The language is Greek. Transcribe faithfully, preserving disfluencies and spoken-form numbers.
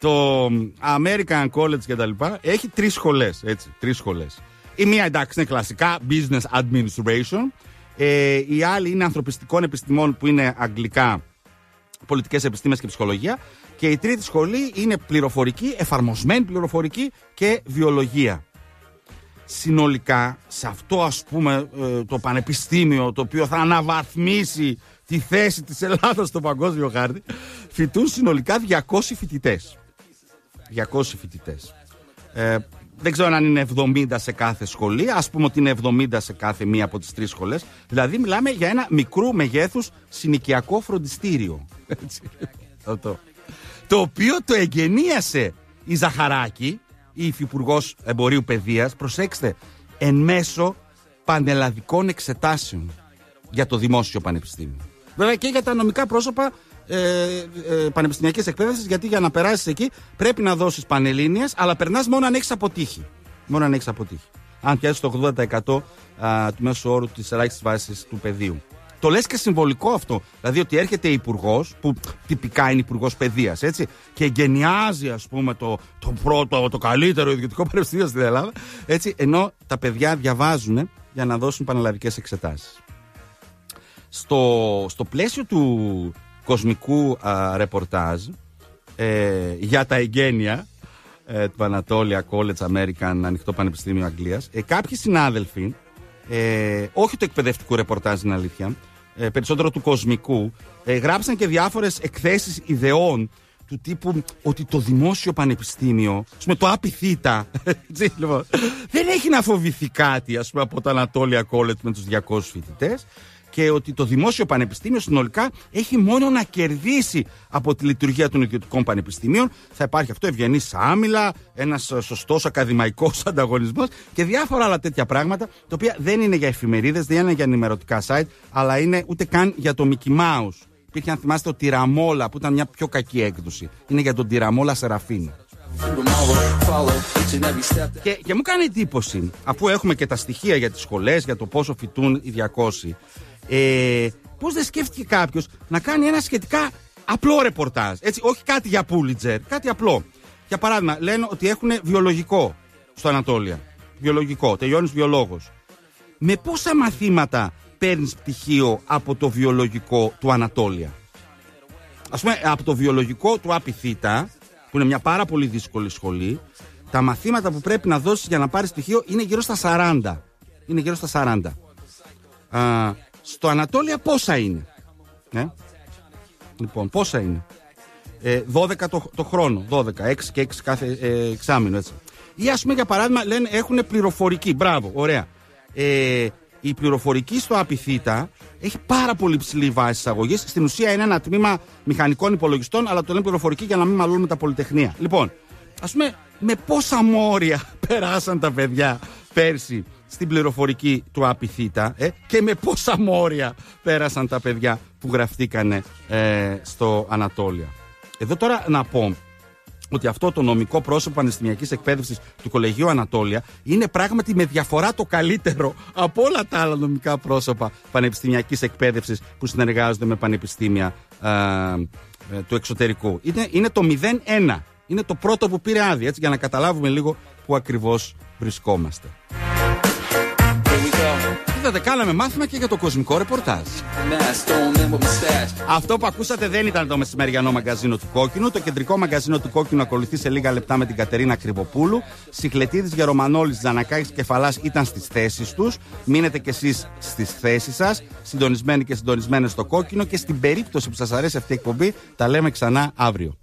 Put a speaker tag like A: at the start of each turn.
A: το American College και τα λοιπά έχει τρεις σχολές, έτσι, τρεις σχολές. Η μία, εντάξει, είναι κλασικά Business Administration. Ε, η άλλη είναι ανθρωπιστικών επιστημών, που είναι αγγλικά, πολιτικές επιστήμες και ψυχολογία. Και η τρίτη σχολή είναι πληροφορική, εφαρμοσμένη πληροφορική και βιολογία. Συνολικά, σε αυτό, ας πούμε, το πανεπιστήμιο, το οποίο θα αναβαθμίσει τη θέση της Ελλάδας στο παγκόσμιο χάρτη, φοιτούν συνολικά διακόσιοι φοιτητές. διακόσιοι φοιτητές. Ε, δεν ξέρω αν είναι εβδομήντα σε κάθε σχολή, ας πούμε ότι είναι εβδομήντα σε κάθε μία από τις τρεις σχολές. Δηλαδή μιλάμε για ένα μικρού μεγέθους συνοικιακό φροντιστήριο. Έτσι. Αυτό. Το οποίο το εγκαινίασε η Ζαχαράκη, η υφυπουργός Εμπορίου Παιδείας, προσέξτε, εν μέσω πανελλαδικών εξετάσεων για το δημόσιο πανεπιστήμιο. Βέβαια και για τα νομικά πρόσωπα ε, ε, πανεπιστημιακής εκπαίδευσης, γιατί για να περάσεις εκεί πρέπει να δώσεις πανελλήνιες, αλλά περνάς μόνο αν έχεις αποτύχει. Μόνο αν έχεις αποτύχει. Αν πιάσεις το ογδόντα τοις εκατό α, του μέσου όρου της ελάχιστης βάσης του πεδίου. Το λες και συμβολικό αυτό. Δηλαδή ότι έρχεται υπουργός, που τυπικά είναι υπουργός παιδείας, έτσι, και εγκαινιάζει, ας πούμε, το, το πρώτο, το καλύτερο ιδιωτικό πανεπιστήμιο στην Ελλάδα, έτσι, ενώ τα παιδιά διαβάζουν για να δώσουν πανελλαδικές εξετάσεις. Στο, στο πλαίσιο του κοσμικού α, ρεπορτάζ ε, για τα εγγένεια ε, του Anatolia College American Ανοιχτό Πανεπιστήμιο Αγγλίας, ε, κάποιοι συνάδελφοι, ε, όχι του εκπαιδευτικού ρεπορτάζ είναι αλήθεια, ε, περισσότερο του κοσμικού, ε, γράψαν και διάφορες εκθέσεις ιδεών του τύπου ότι το δημόσιο πανεπιστήμιο, ας πούμε, το ΑΠΙΘΙΤΑ, λοιπόν, δεν έχει να φοβηθεί κάτι, ας πούμε, από το Anatolia College με τους διακόσιους φοιτητές, και ότι το δημόσιο πανεπιστήμιο συνολικά έχει μόνο να κερδίσει από τη λειτουργία των ιδιωτικών πανεπιστημίων. Θα υπάρχει αυτό, ευγενής άμυλα, ένας σωστός ακαδημαϊκός ανταγωνισμός και διάφορα άλλα τέτοια πράγματα, τα οποία δεν είναι για εφημερίδες, δεν είναι για ενημερωτικά site, αλλά είναι ούτε καν για το Mickey Mouse. Υπήρχε, αν θυμάστε, το Τυραμόλα, που ήταν μια πιο κακή έκδοση. Είναι για τον Τυραμόλα Σεραφίνο. Και, και μου κάνει εντύπωση, αφού έχουμε και τα στοιχεία για τις σχολές, για το πόσο φοιτούν οι διακόσιοι, ε, πώς δεν σκέφτηκε κάποιος να κάνει ένα σχετικά απλό ρεπορτάζ, έτσι, όχι κάτι για Pulitzer, κάτι απλό. Για παράδειγμα, λένε ότι έχουν βιολογικό στο Ανατόλια. Βιολογικό, τελειώνεις βιολόγος. Με πόσα μαθήματα παίρνεις πτυχίο από το βιολογικό του Ανατόλια? Ας πούμε, από το βιολογικό του ΑΠΙΘΙΤΑ, που είναι μια πάρα πολύ δύσκολη σχολή, τα μαθήματα που πρέπει να δώσεις για να πάρεις πτυχίο είναι γύρω στα σαράντα. Είναι γύρω στα σαράντα. Α, στο Ανατόλια πόσα είναι? Ε? Λοιπόν, πόσα είναι? Ε, δώδεκα το, το χρόνο. δώδεκα, έξι και έξι κάθε ε, εξάμηνο, έτσι. Ή, ας πούμε, για παράδειγμα, λένε έχουν πληροφορική. Μπράβο, ωραία. Ε, η πληροφορική στο ΑΠΙΘΙΤΑ έχει πάρα πολύ ψηλή βάση εισαγωγής. Στην ουσία είναι ένα τμήμα μηχανικών υπολογιστών, αλλά το λένε πληροφορική για να μην μαλώνουμε τα πολυτεχνία. Λοιπόν, ας πούμε, με πόσα μόρια περάσαν τα παιδιά πέρσι στην πληροφορική του ΑΠΙΘΙΤΑ, ε, και με πόσα μόρια πέρασαν τα παιδιά που γραφτήκανε ε, στο Ανατόλια. Εδώ τώρα να πω ότι αυτό το νομικό πρόσωπο πανεπιστημιακής εκπαίδευσης του Κολεγίου Ανατόλια είναι πράγματι με διαφορά το καλύτερο από όλα τα άλλα νομικά πρόσωπα πανεπιστημιακής εκπαίδευσης που συνεργάζονται με πανεπιστήμια ε, ε, του εξωτερικού. Είναι, είναι το μηδέν ένα. Είναι το πρώτο που πήρε άδεια, έτσι, για να καταλάβουμε λίγο πού ακριβώς βρισκόμαστε. Είδατε, κάναμε μάθημα και για το κοσμικό ρεπορτάζ. Αυτό που ακούσατε δεν ήταν το μεσημεριανό μαγκαζίνο του Κόκκινου. Το κεντρικό μαγκαζίνο του Κόκκινου ακολουθεί σε λίγα λεπτά με την Κατερίνα Κρυβοπούλου. Σιχλετίδης, Γερομανόλης, Ζανακάκης, Κεφαλάς ήταν στις θέσεις τους. Μείνετε κι εσείς στις θέσεις σας, συντονισμένοι και συντονισμένες στο Κόκκινο. Και στην περίπτωση που σας αρέσει αυτή η εκπομπή, τα λέμε ξανά αύριο.